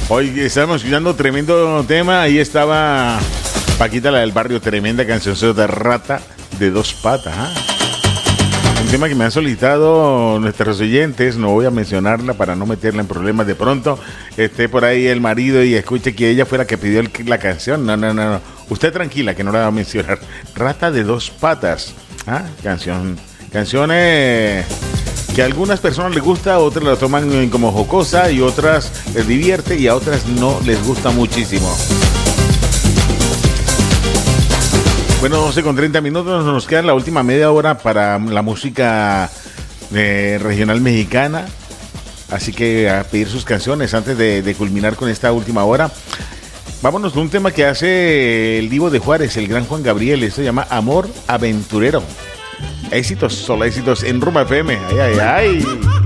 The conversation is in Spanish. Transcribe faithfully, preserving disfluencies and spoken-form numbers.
Hoy estábamos escuchando tremendo tema. Ahí estaba Paquita, la del barrio, tremenda canción de Rata de dos patas. ¿Ah? Un tema que me han solicitado nuestros oyentes. No voy a mencionarla para no meterla en problemas. De pronto esté por ahí el marido y escuche que ella fue la que pidió el, la canción. No, no, no, no. Usted tranquila que no la va a mencionar. Rata de dos patas. ¿Ah? Canción. Canciones que a algunas personas les gusta, a otras la toman como jocosa y otras les divierte y a otras no les gusta muchísimo. Bueno, doce con treinta minutos, nos queda la última media hora para la música eh, regional mexicana. Así que a pedir sus canciones antes de, de culminar con esta última hora. Vámonos con un tema que hace el Divo de Juárez, el gran Juan Gabriel. Esto se llama Amor Aventurero. Éxitos, solo éxitos en Rumba F M. Ay, ay, ay.